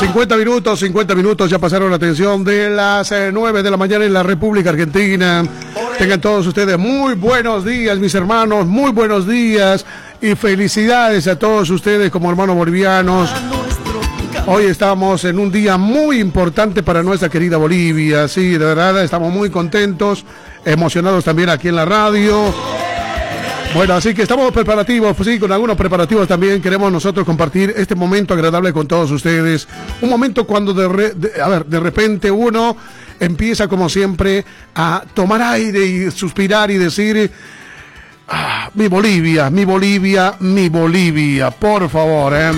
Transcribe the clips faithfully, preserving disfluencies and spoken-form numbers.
cincuenta minutos, cincuenta minutos, ya pasaron la atención de las eh, nueve de la mañana en la República Argentina. Tengan todos ustedes muy buenos días, mis hermanos, muy buenos días y felicidades a todos ustedes como hermanos bolivianos. Hoy estamos en un día muy importante para nuestra querida Bolivia, sí, de verdad, estamos muy contentos, emocionados también aquí en la radio. Bueno, así que estamos preparativos, sí, con algunos preparativos también queremos nosotros compartir este momento agradable con todos ustedes. Un momento cuando de, re, de, a ver, de repente uno empieza como siempre a tomar aire y suspirar y decir, ah, mi Bolivia, mi Bolivia, mi Bolivia, por favor, eh.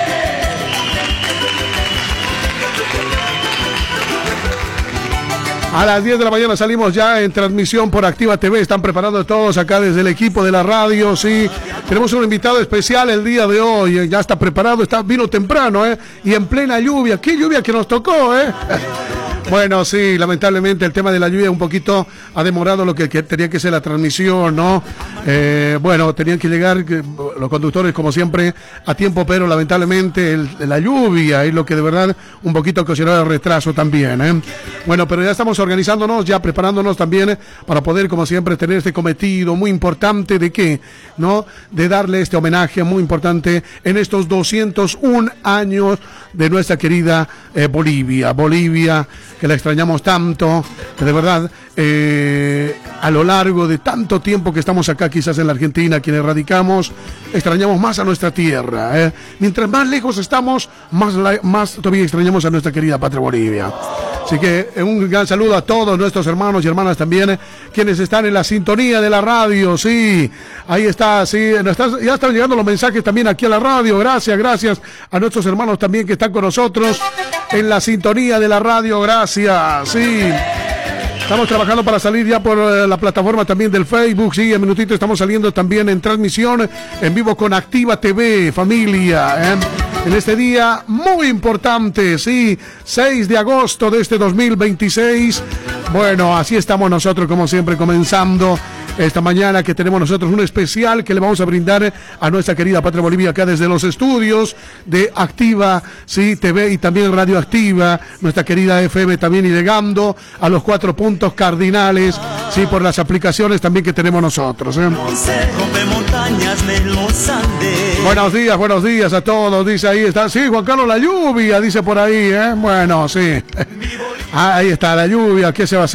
A las diez de la mañana salimos ya en transmisión por Activa T V. Están preparando todos acá desde el equipo de la radio, sí. Tenemos un invitado especial el día de hoy. Ya está preparado, está, vino temprano, ¿eh? Y en plena lluvia. ¿Qué lluvia que nos tocó, eh? Bueno, sí, lamentablemente el tema de la lluvia un poquito ha demorado lo que, que tenía que ser la transmisión, ¿no? Eh, bueno, tenían que llegar que, los conductores como siempre a tiempo, pero lamentablemente el, la lluvia es lo que de verdad un poquito ocasionó el retraso también, ¿eh? Bueno, pero ya estamos organizándonos, ya preparándonos también para poder como siempre tener este cometido muy importante de qué, ¿no? De darle este homenaje muy importante en estos doscientos un años de nuestra querida eh, Bolivia, Bolivia, que la extrañamos tanto, que de verdad eh, a lo largo de tanto tiempo que estamos acá quizás en la Argentina, quienes radicamos, extrañamos más a nuestra tierra, ¿eh? Mientras más lejos estamos, más, la, más todavía extrañamos a nuestra querida patria Bolivia. Así que un gran saludo a todos nuestros hermanos y hermanas también, eh, quienes están en la sintonía de la radio, sí, ahí está, sí, está, ya están llegando los mensajes también aquí a la radio, gracias, gracias a nuestros hermanos también que están con nosotros en la sintonía de la radio, gracias, sí. Estamos trabajando para salir ya por eh, la plataforma también del Facebook, sí, en minutito estamos saliendo también en transmisión en vivo con Activa T V, familia, ¿eh? En este día muy importante, sí, seis de agosto de este dos mil veintiséis. Bueno, así estamos nosotros como siempre comenzando esta mañana que tenemos nosotros un especial que le vamos a brindar a nuestra querida patria Bolivia acá desde los estudios de Activa, sí, T V y también Radio Activa, nuestra querida F M también y llegando a los cuatro puntos cardinales, sí, por las aplicaciones también que tenemos nosotros, ¿eh? Buenos días, buenos días a todos, dice ahí está, sí, Juan Carlos, la lluvia, dice por ahí, ¿eh? Bueno, sí, ahí está la lluvia, ¿qué se va a hacer?